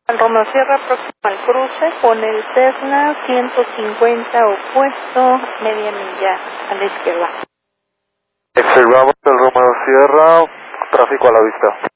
Romeo Sierra, próximo al cruce, con el Cessna 150 opuesto, media milla a la izquierda. Observamos el Romeo Sierra, tráfico a la vista.